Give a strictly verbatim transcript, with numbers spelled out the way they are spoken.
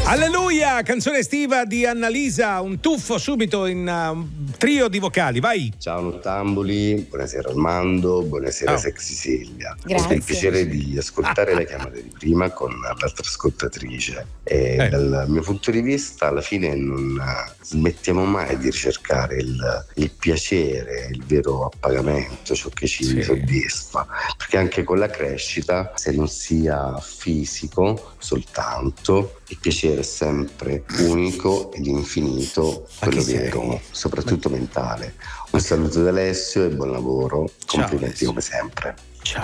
Alleluia, canzone estiva di Annalisa, un tuffo subito in uh, un trio di vocali, vai. Ciao Nottambuli, buonasera Armando, buonasera Oh. Sexy Silvia. Grazie. Ho avuto il piacere di ascoltare le chiamate di prima con l'altra ascoltatrice e Eh. dal mio punto di vista alla fine non eh, smettiamo mai di ricercare il, il piacere, il vero appagamento, ciò che ci Sì. soddisfa, perché anche con la crescita, se non sia fisico soltanto, il piacere è sempre unico ed infinito, Ma quello chi sei? vero, soprattutto mentale. Un saluto da Alessio e buon lavoro, complimenti Alessio. come sempre.